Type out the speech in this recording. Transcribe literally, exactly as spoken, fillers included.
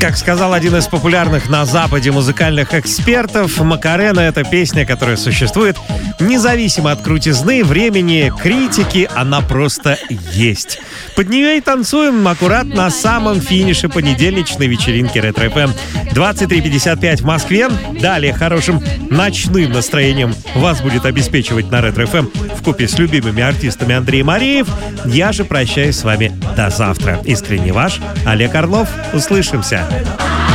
Как сказал один из популярных на Западе музыкальных экспертов, Макарена — это песня, которая существует независимо от крутизны, времени, критики, она просто есть. Под нее и танцуем аккурат на самом финише понедельничной вечеринки Ретро-эф эм. двадцать три пятьдесят пять в Москве. Далее хорошим ночным настроением вас будет обеспечивать на Ретро-эф эм вкупе с любимыми артистами Андрей Мареев. Я же прощаюсь с вами до завтра. Искренне ваш Олег Орлов. Услышимся.